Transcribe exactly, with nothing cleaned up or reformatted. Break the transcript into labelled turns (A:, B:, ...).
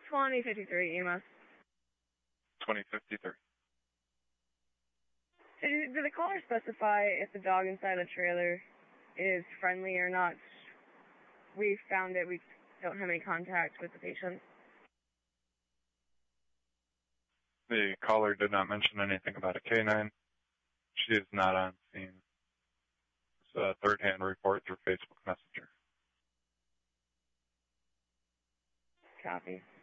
A: twenty fifty-three E M S.
B: twenty fifty-three.
A: Did, did the caller specify if the dog inside the trailer is friendly or not? We found that we don't have any contact with the patient.
B: The caller did not mention anything about a canine. She is not on scene. It's a third-hand report through Facebook Messenger.
A: Copy.